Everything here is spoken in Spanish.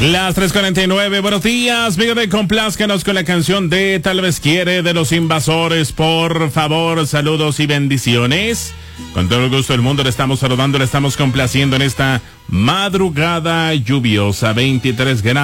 Las 3:49, buenos días, Miguel, complázcanos con la canción de Tal vez quiere de Los Invasores, por favor, saludos y bendiciones. Con todo el gusto del mundo le estamos saludando, le estamos complaciendo en esta madrugada lluviosa, 23 grados.